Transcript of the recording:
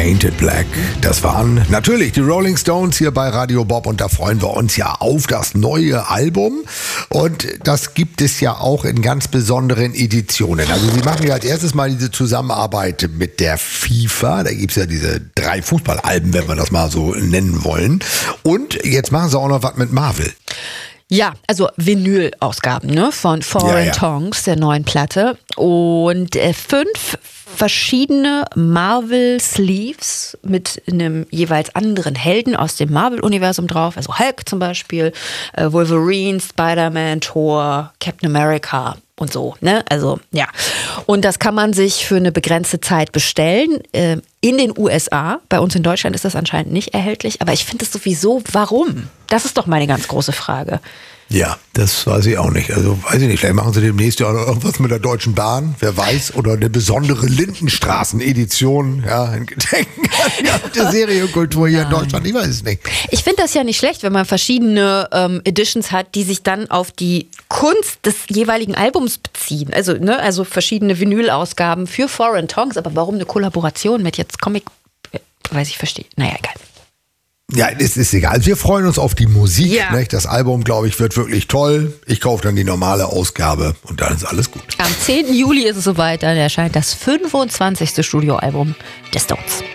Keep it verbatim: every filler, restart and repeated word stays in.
Painted Black. Das waren natürlich die Rolling Stones hier bei Radio Bob und da freuen wir uns ja auf das neue Album und das gibt es ja auch in ganz besonderen Editionen. Also sie machen ja als erstes mal diese Zusammenarbeit mit der FIFA, da gibt es ja diese drei Fußballalben, wenn wir das mal so nennen wollen, und jetzt machen sie auch noch was mit Marvel. Ja, also Vinyl-Ausgaben, ne, von Foreign Ja, ja. Tongues, der neuen Platte. Und äh, fünf verschiedene Marvel-Sleeves mit einem jeweils anderen Helden aus dem Marvel-Universum drauf. Also Hulk zum Beispiel, äh, Wolverine, Spider-Man, Thor, Captain America und so, ne? Also, ja. Und das kann man sich für eine begrenzte Zeit bestellen. Äh, in den U S A. Bei uns in Deutschland ist das anscheinend nicht erhältlich. Aber ich finde es sowieso, warum? Das ist doch meine ganz große Frage. Ja, das weiß ich auch nicht. Also weiß ich nicht, vielleicht machen sie demnächst ja auch noch irgendwas mit der Deutschen Bahn, wer weiß, oder eine besondere Lindenstraßen-Edition, ja, in Gedenken an die Serienkultur hier in Deutschland, ich weiß es nicht. Ich finde das ja nicht schlecht, wenn man verschiedene ähm, Editions hat, die sich dann auf die Kunst des jeweiligen Albums beziehen. Also, ne, also verschiedene Vinyl-Ausgaben für Foreign Tongues, aber warum eine Kollaboration mit jetzt Comic, weiß ich, verstehe. Naja, egal. Ja, es ist egal. Wir freuen uns auf die Musik. Ja. Nicht? Das Album, glaube ich, wird wirklich toll. Ich kaufe dann die normale Ausgabe und dann ist alles gut. Am zehnten Juli ist es soweit, dann erscheint das fünfundzwanzigste Studioalbum der Stones.